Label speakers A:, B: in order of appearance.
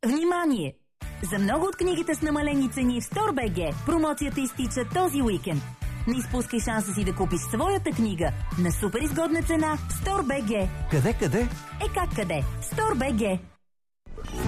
A: Внимание! За много от книгите с намалени цени в Store.bg промоцията изтича този уикенд. Не изпускай шанса си да купиш своята книга на супер изгодна цена в Store.bg.
B: Къде?
A: Как къде? Store.bg.